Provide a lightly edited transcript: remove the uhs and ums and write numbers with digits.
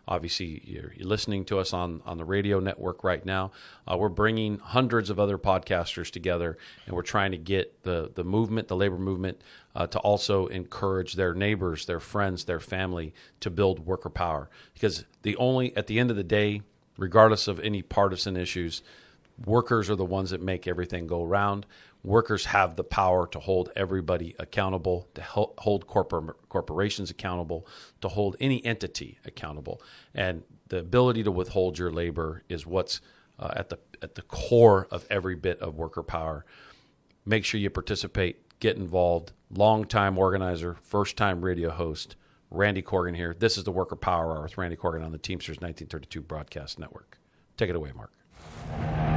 Obviously, you're listening to us on the radio network right now. We're bringing hundreds of other podcasters together, and we're trying to get the movement, the labor movement, to also encourage their neighbors, their friends, their family to build worker power. Because at the end of the day, regardless of any partisan issues, workers are the ones that make everything go round. Workers have the power to hold everybody accountable, to hold corporations accountable, to hold any entity accountable. And the ability to withhold your labor is what's at the core of every bit of worker power. Make sure you participate, get involved. Longtime organizer, first-time radio host, Randy Corrigan here. This is the Worker Power Hour with Randy Corrigan on the Teamsters 1932 Broadcast Network. Take it away, Mark.